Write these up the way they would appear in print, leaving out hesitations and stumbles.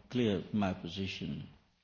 clear my position.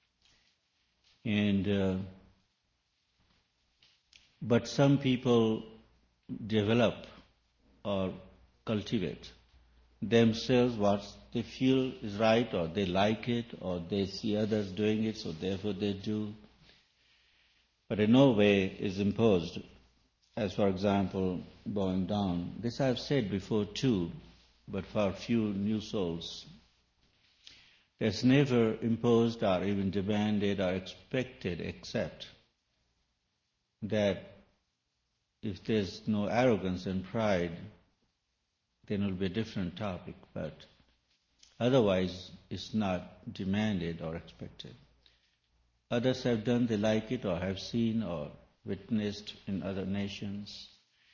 But some people develop or cultivate themselves what they feel is right, or they like it, or they see others doing it, so therefore they do. But in no way is imposed, as for example, bowing down. This I have said before too, but for a few new souls. It's never imposed or even demanded or expected, except that if there's no arrogance and pride, then it will be a different topic, but otherwise it's not demanded or expected. Others have done, they like it, or have seen or witnessed in other nations.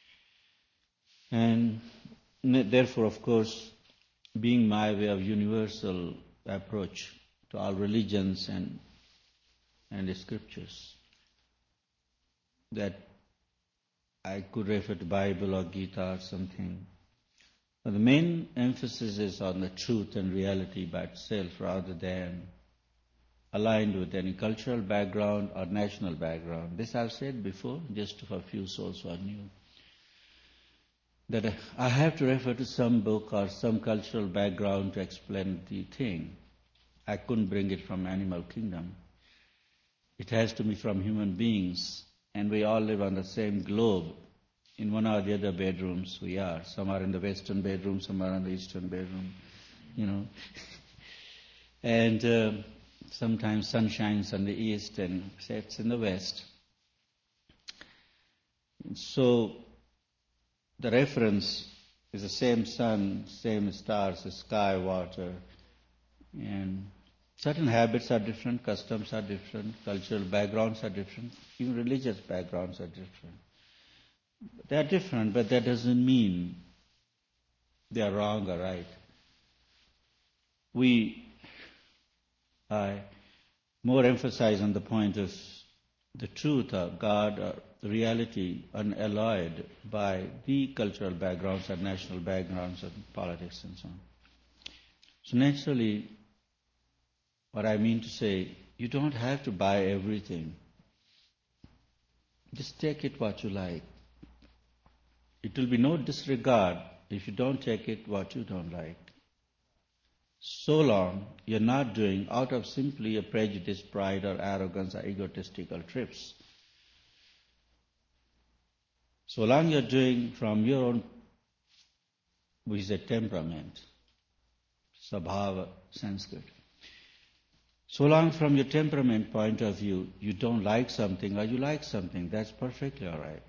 And therefore, of course, being my way of universal approach to all religions and the scriptures, that I could refer to Bible or Gita or something. But the main emphasis is on the truth and reality by itself rather than aligned with any cultural background or national background. This I've said before, just for a few souls who are new. That I have to refer to some book or some cultural background to explain the thing. I couldn't bring it from animal kingdom. It has to be from human beings, and we all live on the same globe. In one or the other bedrooms we are. Some are in the western bedroom, some are in the eastern bedroom, And sometimes sun shines on the east and sets in the west. So the reference is the same sun, same stars, sky, water, and certain habits are different, customs are different, cultural backgrounds are different, even religious backgrounds are different. They are different, but that doesn't mean they are wrong or right. I more emphasize on the point of the truth of God or reality unalloyed by the cultural backgrounds or national backgrounds and politics and so on. So naturally, what I mean to say, you don't have to buy everything. Just take it what you like. It will be no disregard if you don't take it what you don't like. So long you're not doing out of simply a prejudice, pride or arrogance or egotistical trips. So long you're doing from your own, which is a temperament, Sabhava, Sanskrit. So long from your temperament point of view, you don't like something or you like something, that's perfectly all right.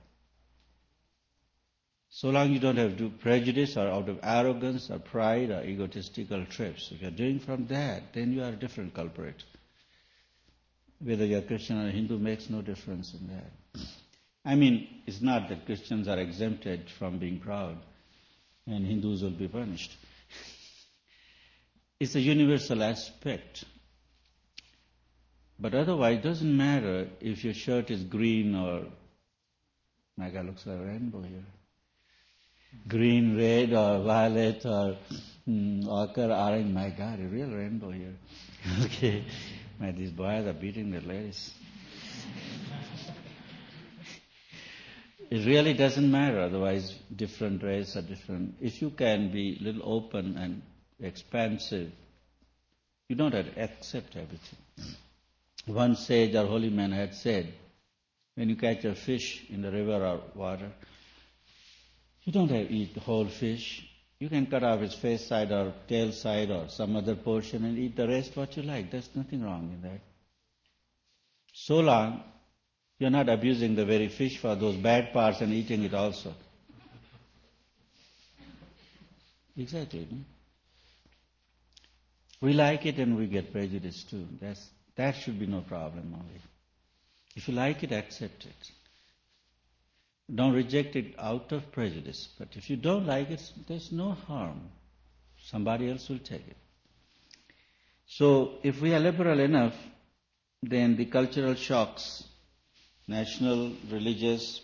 So long you don't have to do prejudice or out of arrogance or pride or egotistical trips. If you're doing from that, then you are a different culprit. Whether you're Christian or Hindu makes no difference in that. I mean, it's not that Christians are exempted from being proud and Hindus will be punished. It's a universal aspect. But otherwise, it doesn't matter if your shirt is green or, my God, looks like a rainbow here. Green, red, or violet, or ochre, orange. My God, a real rainbow here. Okay. Man, these boys are beating their ladies. It really doesn't matter, otherwise different races are different. If you can be a little open and expansive, you don't have to accept everything. One sage or holy man had said, when you catch a fish in the river or water, you don't have to eat the whole fish. You can cut off its face side or tail side or some other portion and eat the rest what you like. There's nothing wrong in that. So long, you're not abusing the very fish for those bad parts and eating it also. Exactly. No? We like it and we get prejudiced too. That should be no problem only. If you like it, accept it. Don't reject it out of prejudice. But if you don't like it, there's no harm. Somebody else will take it. So if we are liberal enough, then the cultural shocks, national, religious,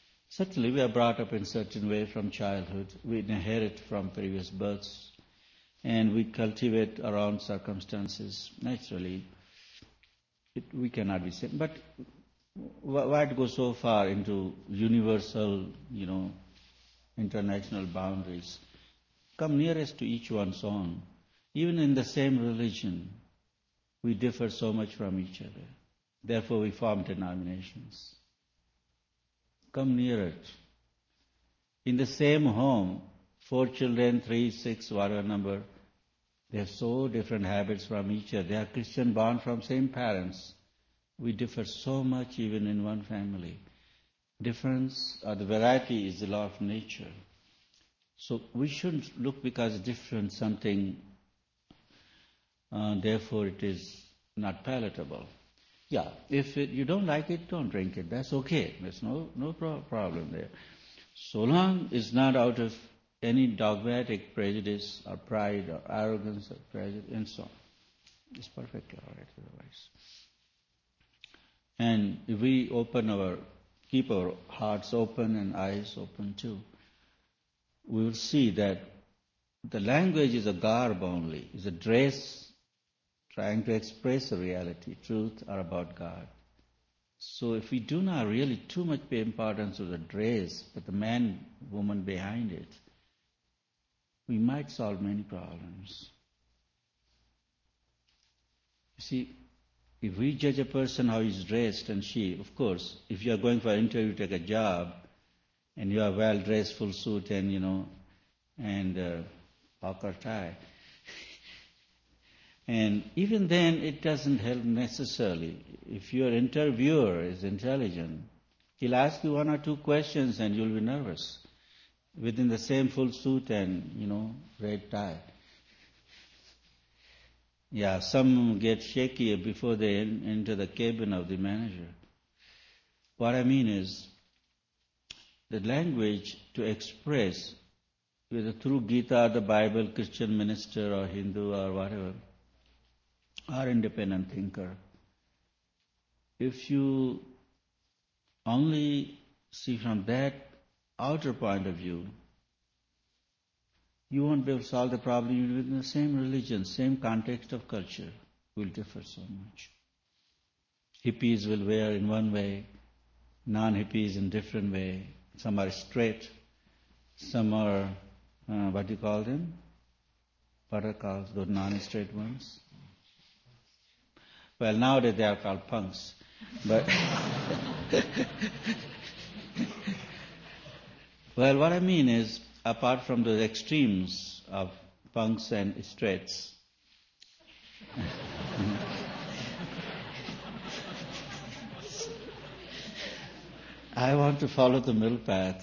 certainly we are brought up in certain way from childhood. We inherit from previous births. and we cultivate around circumstances. Naturally, we cannot be same. But why go so far into universal, international boundaries? Come nearest to each one's own. Even in the same religion, we differ so much from each other. Therefore, we form denominations. Come nearer. In the same home, 4 children, 3, 6, whatever number, they have so different habits from each other. They are Christian born from same parents. We differ so much even in one family. Difference or the variety is the law of nature. So we shouldn't look because different something, therefore it is not palatable. Yeah, if you don't like it, don't drink it. That's okay. There's no problem there. So long it's not out of any dogmatic prejudice or pride or arrogance or prejudice and so on. It's perfectly all right otherwise. And if we keep our hearts open and eyes open too, we will see that the language is a garb only, is a dress trying to express a reality, truth, or about God. So if we do not really too much pay importance to the dress, but the man, woman behind it, we might solve many problems. You see, if we judge a person how he's dressed, and of course, if you are going for an interview to take a job, and you are well dressed, full suit, and and hawker tie, and even then it doesn't help necessarily. If your interviewer is intelligent, he'll ask you 1 or 2 questions, and you'll be nervous within the same full suit and red tie. Yeah, some get shaky before they enter the cabin of the manager. What I mean is, the language to express, whether through Gita, the Bible, Christian minister or Hindu or whatever, or independent thinker, if you only see from that outer point of view, you won't be able to solve the problem even within the same religion, same context of culture. Will differ so much. Hippies will wear in one way, non-hippies in different way. Some are straight, some are, what do you call them? What are called those non-straight ones? Well, nowadays they are called punks. But well, what I mean is, apart from those extremes of punks and straights, I want to follow the middle path.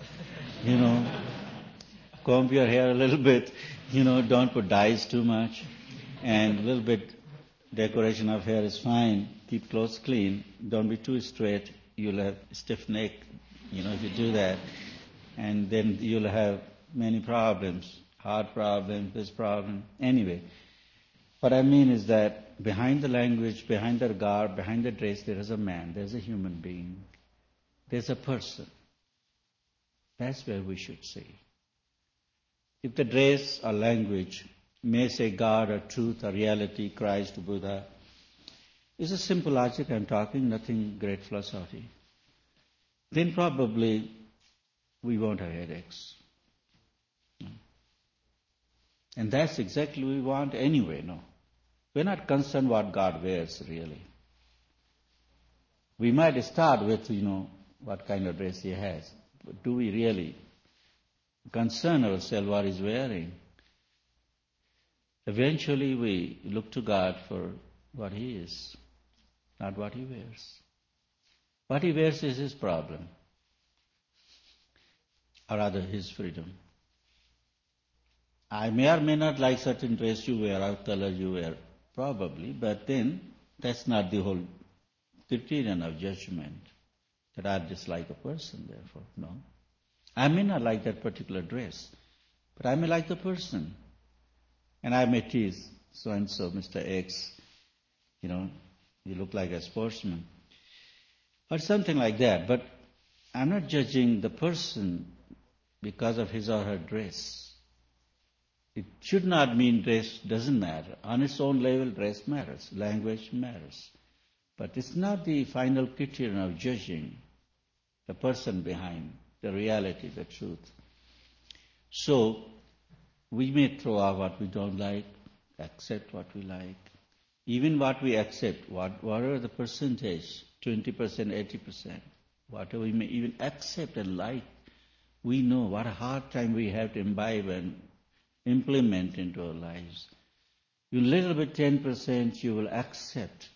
Comb your hair a little bit, don't put dyes too much, and a little bit decoration of hair is fine. Keep clothes clean. Don't be too straight. You'll have stiff neck, if you do that. And then you'll have many problems, heart problems, this problem. Anyway, what I mean is that behind the language, behind the garb, behind the dress, there is a man, there's a human being, there's a person. That's where we should see. If the dress or language may say God or truth or reality, Christ, Buddha, it's a simple logic I'm talking, nothing great philosophy, then probably we won't have headaches. And that's exactly what we want anyway, no? We're not concerned what God wears, really. We might start with, what kind of dress he has. But do we really concern ourselves what he's wearing? Eventually we look to God for what he is, not what he wears. What he wears is his problem, or rather his freedom. I may or may not like certain dress you wear or color you wear, probably, but then that's not the whole criterion of judgment, that I dislike a person, therefore, no. I may not like that particular dress, but I may like the person. And I may tease so-and-so, Mr. X, you look like a sportsman, or something like that. But I'm not judging the person because of his or her dress. It should not mean dress doesn't matter. On its own level, dress matters, language matters. But it's not the final criterion of judging the person behind the reality, the truth. So, we may throw out what we don't like, accept what we like. Even what we accept, whatever the percentage, 20%, 80%, whatever we may even accept and like, we know what a hard time we have to imbibe and implement into our lives. You little bit 10% you will accept.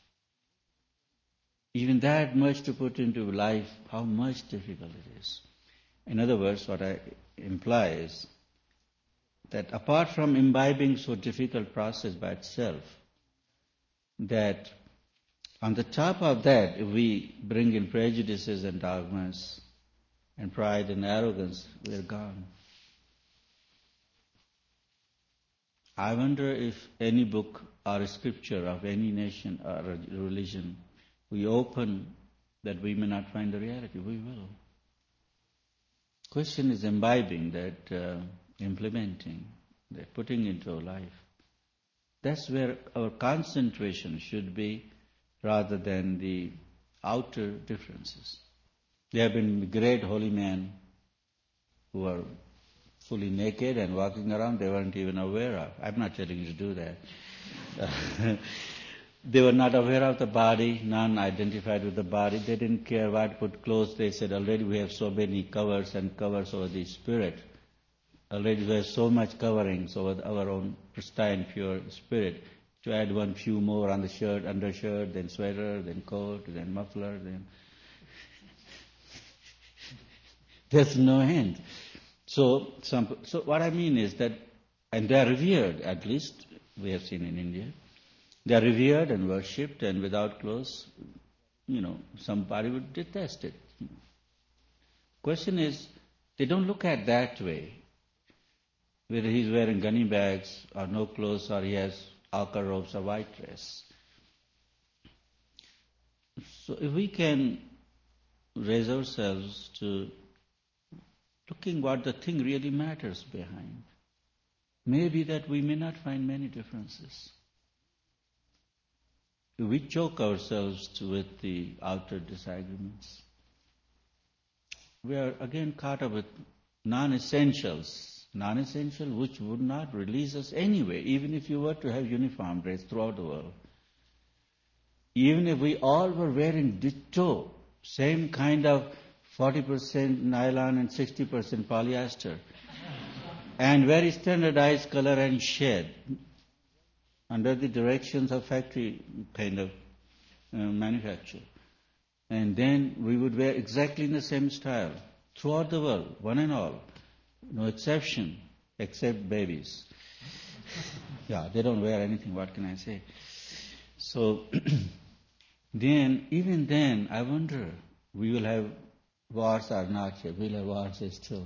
Even that much to put into life, how much difficult it is. In other words, what I imply is that apart from imbibing so difficult process by itself, that on the top of that, if we bring in prejudices and dogmas and pride and arrogance, we're gone. I wonder if any book or a scripture of any nation or religion we open that we may not find the reality. We will. Question is imbibing that, implementing, that putting into our life. That's where our concentration should be rather than the outer differences. There have been great holy men who are fully naked and walking around they weren't even aware of. I'm not telling you to do that. They were not aware of the body, none identified with the body. They didn't care what put clothes. They said, already we have so many covers and covers over the spirit. Already we have so much coverings over our own pristine, pure spirit. To add one few more on the shirt, undershirt, then sweater, then coat, then muffler, then... There's no end. So what I mean is that, and they are revered, at least we have seen in India. They are revered and worshipped, and without clothes, somebody would detest it. Question is, they don't look at that way. Whether he's wearing gunny bags or no clothes or he has alka robes or white dress. So if we can raise ourselves to looking what the thing really matters behind, maybe that we may not find many differences. If we choke ourselves with the outer disagreements, we are again caught up with non-essentials which would not release us anyway, even if you were to have uniform dress throughout the world. Even if we all were wearing ditto, same kind of 40% nylon and 60% polyester, and very standardized color and shade, under the directions of factory kind of manufacture. And then we would wear exactly in the same style throughout the world, one and all. No exception, except babies. Yeah, they don't wear anything, what can I say? So, even then, I wonder, we will have wars or not yet, we'll have wars still.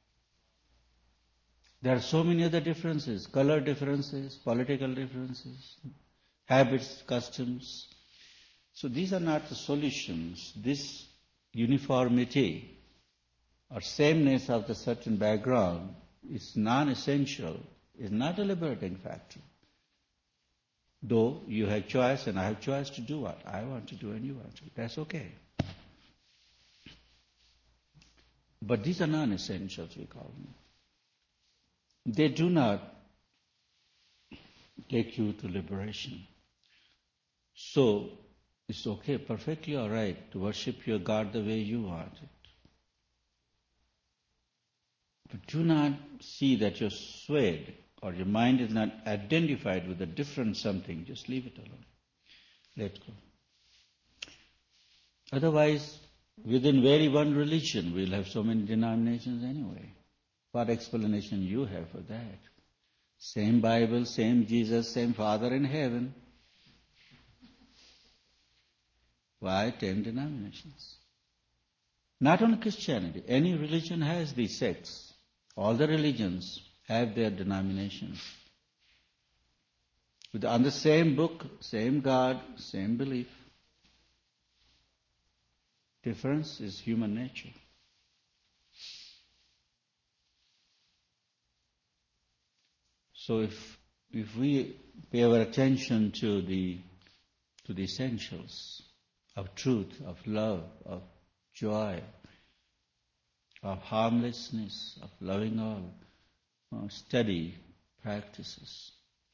There are so many other differences, color differences, political differences, habits, customs. So these are not the solutions. This uniformity or sameness of the certain background is non-essential, is not a liberating factor. Though you have choice and I have choice to do what I want to do and you want to do. That's okay. But these are non-essentials, we call them. They do not take you to liberation. So, it's okay, perfectly all right to worship your God the way you want it. But do not see that you're swayed or your mind is not identified with a different something. Just leave it alone. Let go. Otherwise, within very one religion, we'll have so many denominations anyway. What explanation you have for that? Same Bible, same Jesus, same Father in heaven. Why 10 denominations? Not only Christianity, any religion has these sects. All the religions have their denominations. On the same book, same God, same belief. Difference is human nature. So if we pay our attention to the essentials of truth, of love, of joy, of harmlessness, of loving all, steady practices,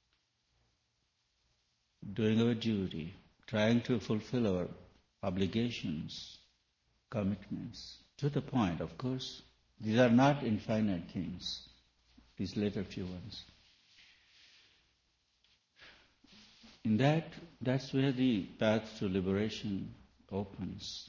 doing our duty, trying to fulfill our obligations, commitments, to the point, of course. These are not infinite things, these later few ones. In that's where the path to liberation opens.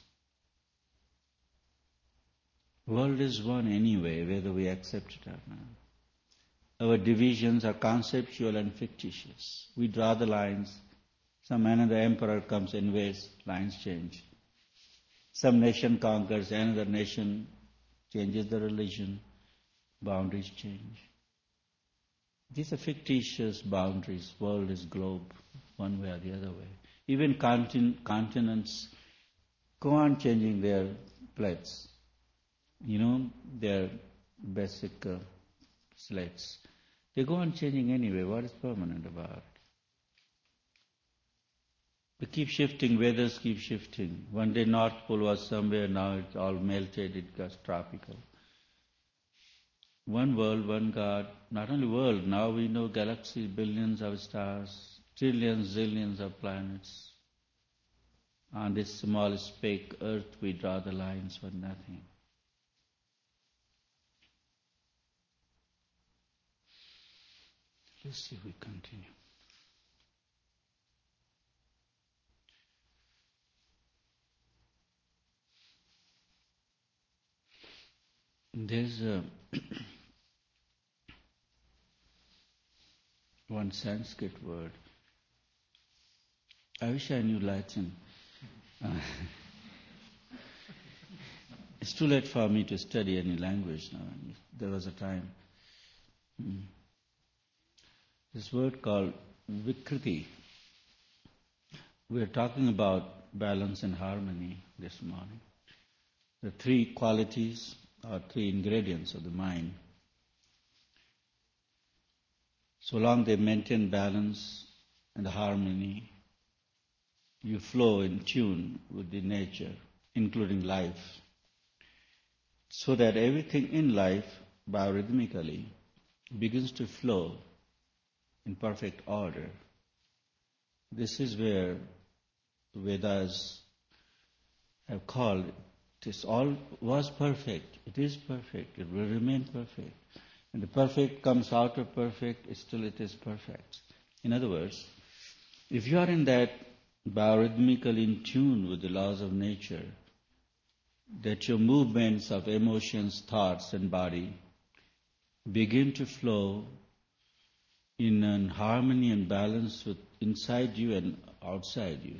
World is one anyway, whether we accept it or not. Our divisions are conceptual and fictitious. We draw the lines. Some another emperor comes, invades, lines change. Some nation conquers, another nation changes the religion, boundaries change. These are fictitious boundaries. World is globe, one way or the other way. Even continents go on changing their plates. Their basic slates. They go on changing anyway. What is permanent about it? They keep shifting, weathers keep shifting. One day North Pole was somewhere, now it's all melted, it got tropical. One world, one God. Not only world, now we know galaxies, billions of stars, trillions, zillions of planets. On this small speck, Earth, we draw the lines for nothing. Let's see if we continue. There's one Sanskrit word. I wish I knew Latin. It's too late for me to study any language now. There was a time. This word called Vikriti. We are talking about balance and harmony this morning. The three qualities or three ingredients of the mind. So long they maintain balance and harmony, you flow in tune with the nature, including life, so that everything in life, biorhythmically, begins to flow in perfect order. This is where Vedas have called this all was perfect. It is perfect. It will remain perfect. And the perfect comes out of perfect, still it is perfect. In other words, if you are in that biorhythmically in tune with the laws of nature, that your movements of emotions, thoughts and body begin to flow in harmony and balance with inside you and outside you,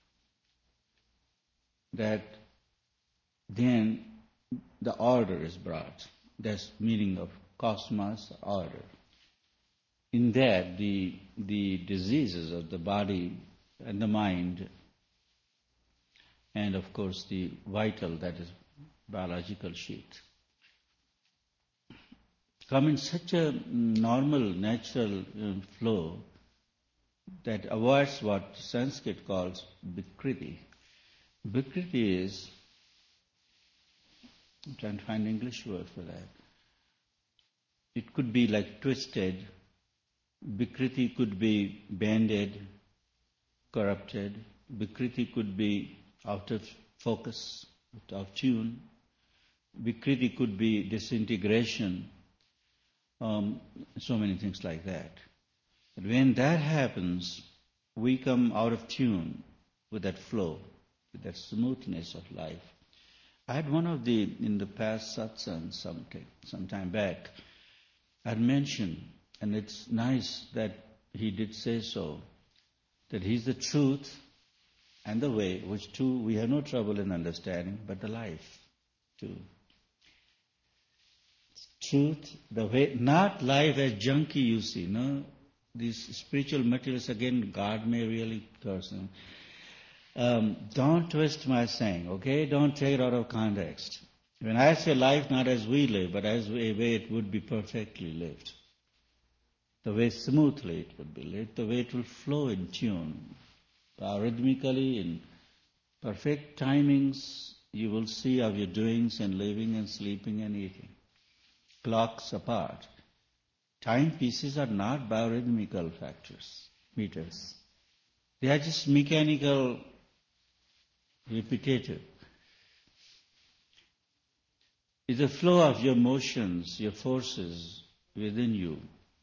that then the order is brought. That's meaning of cosmos, order. In that, the diseases of the body and the mind, and of course the vital, that is biological sheet, come in such a normal, natural flow that avoids what Sanskrit calls Vikriti. Vikriti is, I'm trying to find an English word for that. It could be like twisted. Vikriti could be bended, corrupted. Vikriti could be out of focus, out of tune. Vikriti could be disintegration. So many things like that. But when that happens, we come out of tune with that flow, with that smoothness of life. I had one of in the past satsang some time back, I had mentioned, and it's nice that he did say so, that he's the truth and the way, which two we have no trouble in understanding, but the life too. Truth, the way, not life as junkie, you see, no? These spiritual materials, again, God may really curse them. Don't twist my saying, okay? Don't take it out of context. When I say life not as we live, but as a way it would be perfectly lived. the way smoothly it would be lit, the way it will flow in tune, rhythmically, in perfect timings. You will see of your doings and living and sleeping and eating. Clocks apart. Timepieces are not biorhythmical factors, meters. They are just mechanical, repetitive. It's the flow of your motions, your forces within you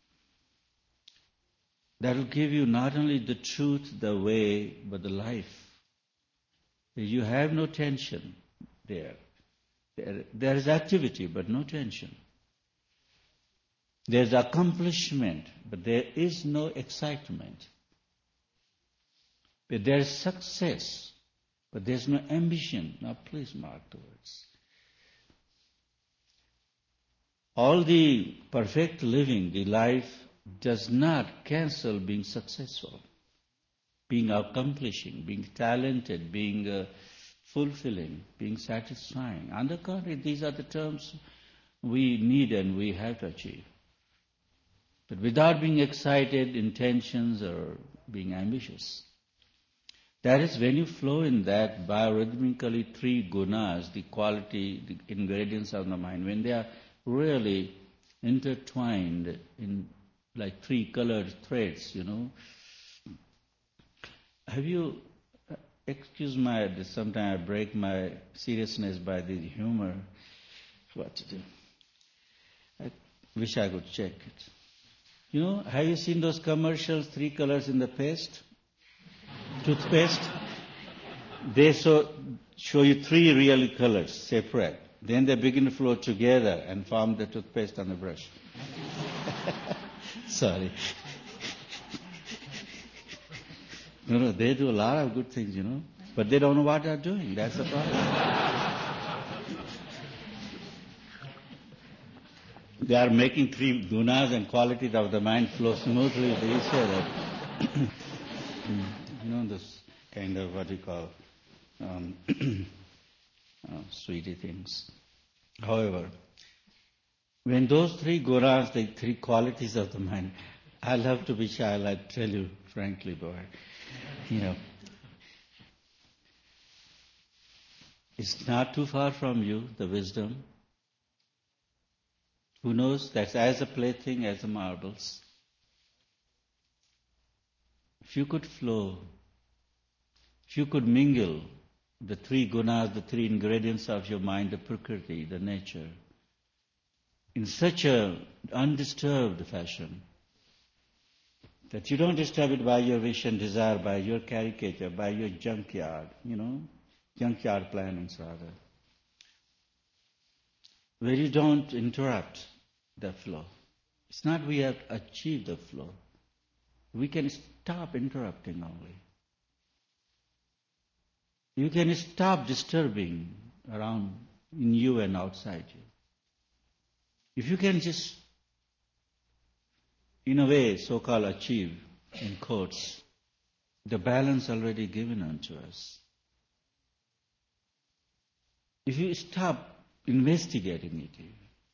that will give you not only the truth, the way, but the life. You have no tension there. There is activity, but no tension. There's accomplishment, but there is no excitement. But there is success, but there's no ambition. Now please mark the words. All the perfect living, the life, does not cancel being successful, being accomplishing, being talented, being fulfilling, being satisfying. On the contrary, these are the terms we need and we have to achieve. But without being excited, intentions, or being ambitious. That is when you flow in that biorhythmically three gunas, the quality, the ingredients of the mind, when they are really intertwined in like three colored threads, Have you, excuse sometimes I break my seriousness by the humor. What to do? I wish I could check it. Have you seen those commercials, three colors in the paste? Toothpaste? They show you three real colors, separate. Then they begin to flow together and form the toothpaste on the brush. Sorry. No, they do a lot of good things, but they don't know what they're doing. That's the problem. They are making three gunas and qualities of the mind flow smoothly with each other. This kind of what you call sweetie things. However, when those three gunas, the three qualities of the mind, I love to be shy, I tell you frankly, boy. It's not too far from you, the wisdom. Who knows? That's as a plaything as the marbles. If you could flow, if you could mingle the three gunas, the three ingredients of your mind, the prakriti, the nature, in such a undisturbed fashion, that you don't disturb it by your wish and desire, by your caricature, by your junkyard, junkyard plannings rather, where you don't interrupt the flow. It's not we have achieved the flow. We can stop interrupting only. You can stop disturbing around in you and outside you. If you can just, in a way, so-called achieve, in quotes, the balance already given unto us. If you stop investigating it,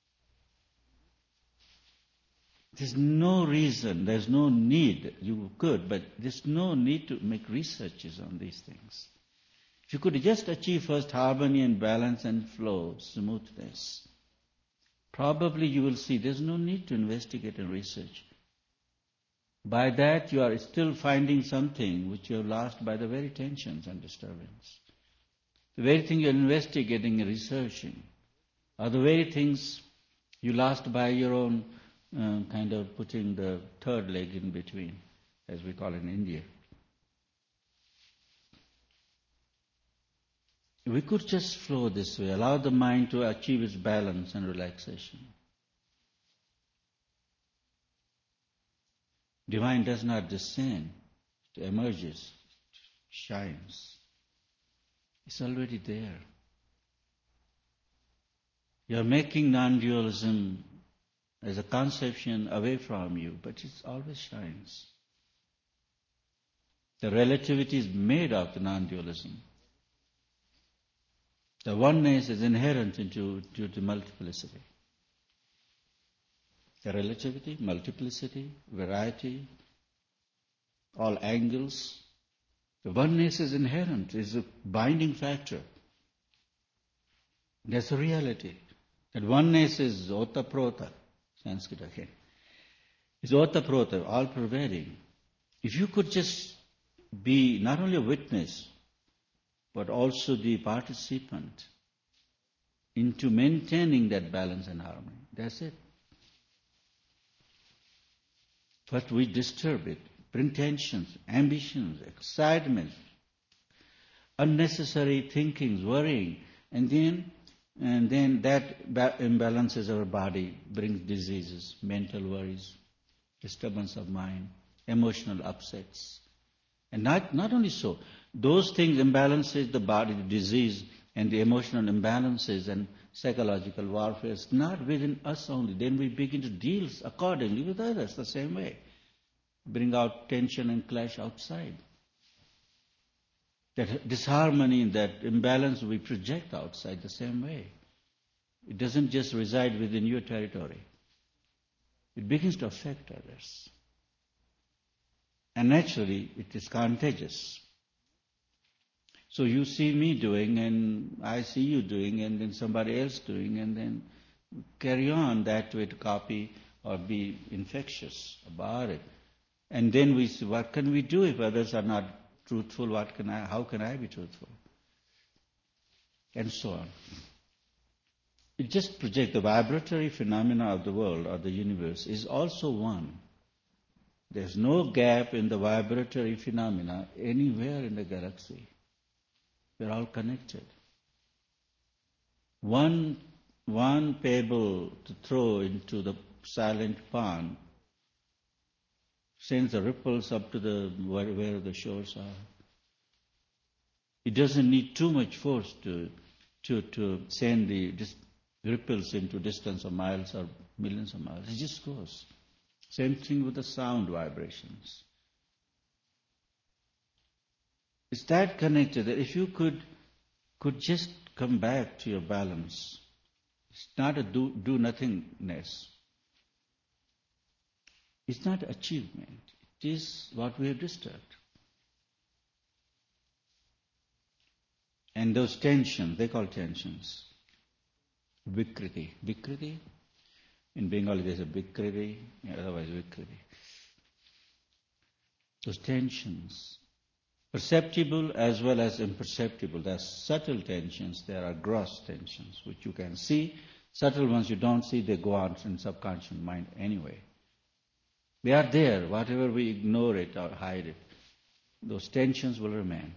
there's no reason, there's no need, you could, but there's no need to make researches on these things. If you could just achieve first harmony and balance and flow, smoothness, probably you will see there's no need to investigate and research. By that you are still finding something which you have lost by the very tensions and disturbance. The very thing you're investigating and researching are the very things you lost by your own kind of putting the third leg in between, as we call it in India. We could just flow this way, allow the mind to achieve its balance and relaxation. Divine does not descend, it emerges, shines. It's already there. You're making non-dualism as a conception away from you, but it always shines. The relativity is made of the non-dualism. The oneness is inherent into the multiplicity. relativity, multiplicity, variety, all angles. The oneness is inherent, is a binding factor. That's a reality. That oneness is otaprota, Sanskrit again. It's otaprota, all-pervading. If you could just be not only a witness, but also the participant into maintaining that balance and harmony, that's it. But we disturb it, bring tensions, ambitions, excitement, unnecessary thinkings, worrying, and then that imbalances our body, brings diseases, mental worries, disturbance of mind, emotional upsets. And not only so, those things imbalances the body, the disease, and the emotional imbalances and psychological warfare is not within us only. Then we begin to deal accordingly with others the same way. Bring out tension and clash outside. That disharmony, that imbalance we project outside the same way. It doesn't just reside within your territory. It begins to affect others. And naturally, it is contagious. So you see me doing, and I see you doing, and then somebody else doing, and then carry on that way to copy or be infectious about it. And then we say, what can we do if others are not truthful? How can I be truthful? And so on. It just projects the vibratory phenomena of the world or the universe is also one. There's no gap in the vibratory phenomena anywhere in the galaxy. We're all connected. One pebble to throw into the silent pond sends the ripples up to where the shores are. It doesn't need too much force to send the ripples into distance of miles or millions of miles. It just goes. Same thing with the sound vibrations. It's that connected that if you could just come back to your balance, it's not a do-nothingness. It's not achievement. It is what we have disturbed. And those tensions, they call tensions, Vikriti. Vikriti? In Bengali there's a Vikriti, otherwise Vikriti. Those tensions, perceptible as well as imperceptible. There are subtle tensions, there are gross tensions, which you can see. Subtle ones you don't see, they go out in subconscious mind anyway. They are there, whatever we ignore it or hide it, those tensions will remain.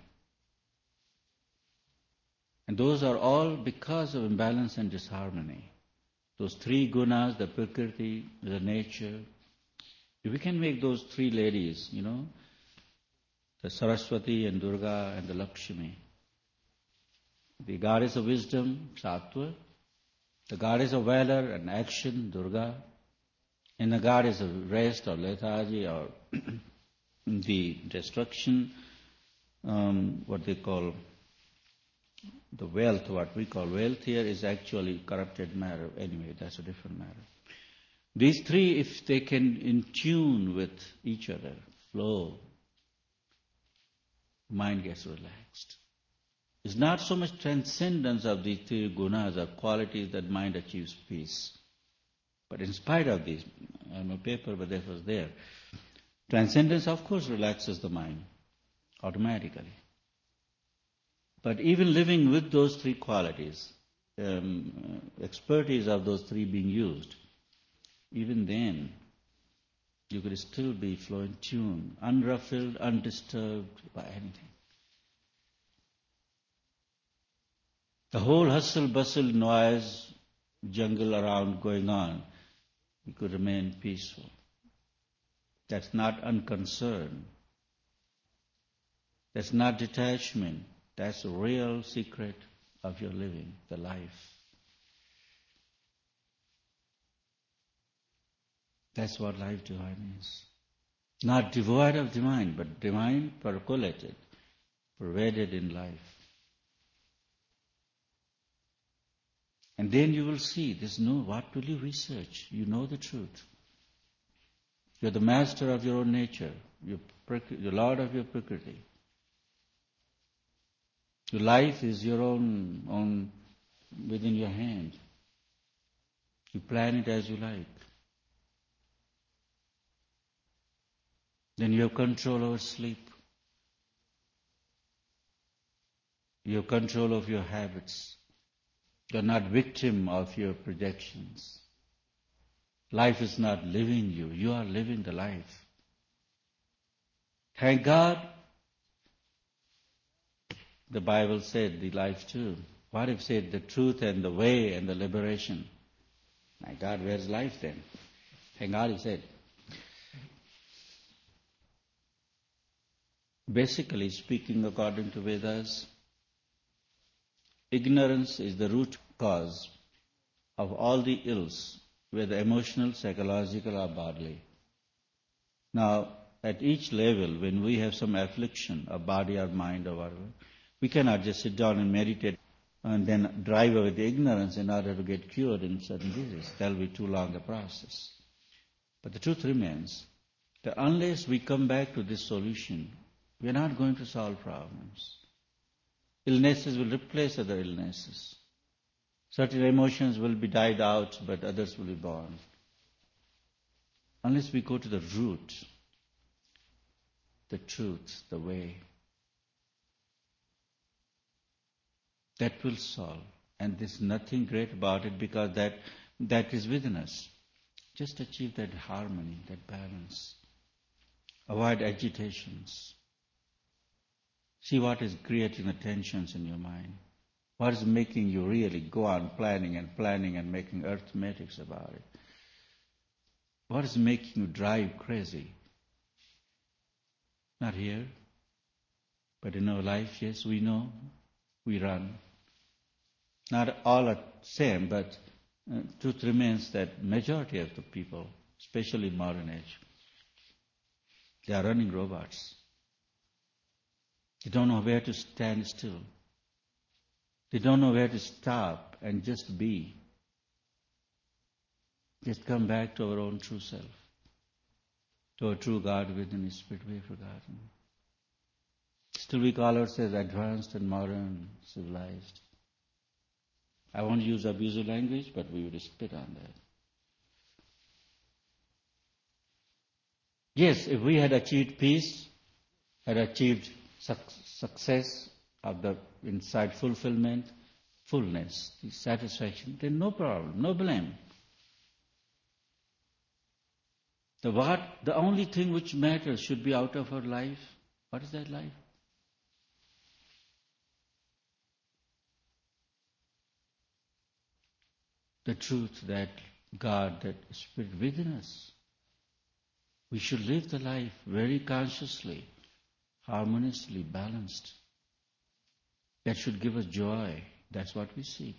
And those are all because of imbalance and disharmony. Those three gunas, the Prakriti, the nature. If we can make those three ladies, the Saraswati and Durga and the Lakshmi, the goddess of wisdom, Sattva, the goddess of valor and action, Durga, and the goddess of rest or lethargy or the destruction, what they call the wealth, what we call wealth here is actually corrupted matter. Anyway, that's a different matter. These three, if they can in tune with each other, flow, mind gets relaxed. It's not so much transcendence of these three gunas or qualities that mind achieves peace. But in spite of this, I have no paper, but that was there. Transcendence, of course, relaxes the mind automatically. But even living with those three qualities, expertise of those three being used, even then, you could still be flow in tune, unruffled, undisturbed by anything. The whole hustle, bustle, noise, jungle around going on, you could remain peaceful. That's not unconcern. That's not detachment. That's the real secret of your living, the life. That's what life divine is. Not devoid of divine, but divine percolated, pervaded in life. And then you will see, what will you research? You know the truth. You're the master of your own nature. You're the Lord of your Prakriti. Your life is your own within your hand. You plan it as you like. Then you have control over sleep. You have control of your habits. You're not victim of your projections. Life is not living you. You are living the life. Thank God, the Bible said the life too. What if said the truth and the way and the liberation? My God, where's life then? Thank God he said. Basically speaking, according to Vedas, ignorance is the root cause of all the ills, whether emotional, psychological or bodily. Now, at each level, when we have some affliction of body or mind or whatever, we cannot just sit down and meditate and then drive away the ignorance in order to get cured in certain diseases. That will be too long a process. But the truth remains that unless we come back to this solution, we are not going to solve problems. Illnesses will replace other illnesses. Certain emotions will be died out, but others will be born. Unless we go to the root, the truth, the way, that will solve. And there's nothing great about it because that is within us. Just achieve that harmony, that balance. Avoid agitations. See what is creating the tensions in your mind. What is making you really go on planning and making arithmetics about it? What is making you drive crazy? Not here, but in our life, yes, we know, we run. Not all are same, but truth remains that majority of the people, especially in modern age, they are running robots. They don't know where to stand still. They don't know where to stop and just be. Just come back to our own true self, to our true God within His Spirit we have forgotten. Still we call ourselves advanced and modern, civilized. I won't use abusive language, but we would spit on that. Yes, if we had achieved peace, had achieved success of the inside fulfillment, fullness, the satisfaction, then no problem, no blame. The only thing which matters should be out of our life. What is that life? The truth, that God, that Spirit within us. We should live the life very consciously, harmoniously, balanced. That should give us joy. That's what we seek.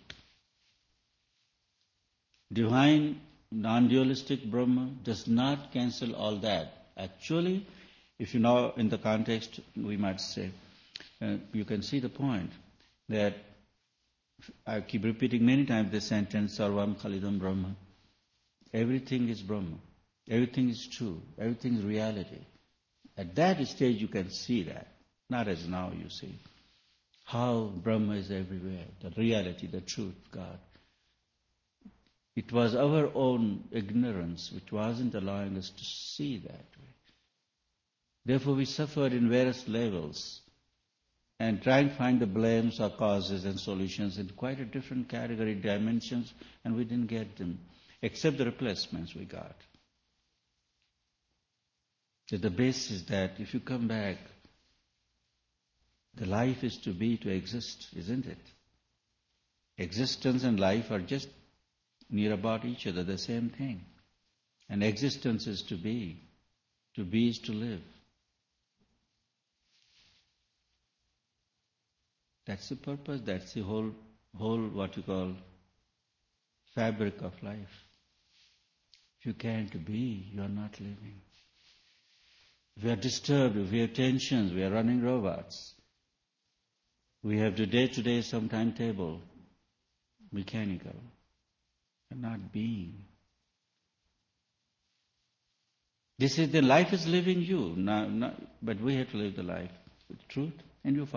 Divine, non-dualistic Brahma does not cancel all that. Actually, if you know in the context, we might say, you can see the point that I keep repeating many times the sentence, Sarvam Khalidam Brahma. Everything is Brahma. Everything is true. Everything is reality. At that stage you can see that. Not as now you see. How Brahma is everywhere. The reality, the truth, God. It was our own ignorance which wasn't allowing us to see that way. Therefore we suffered in various levels and trying to find the blames or causes and solutions in quite a different category, dimensions, and we didn't get them, except the replacements we got. So the base is that if you come back, the life is to be, to exist, isn't it? Existence and life are just near about each other, the same thing. And existence is to be is to live. That's the purpose, that's the whole what you call fabric of life. If you can't be, you are not living. If we are disturbed, if we have tensions, we are running robots. We have day-to-day some timetable, mechanical, and not being. This is the life is living you, but we have to live the life with truth, and you follow.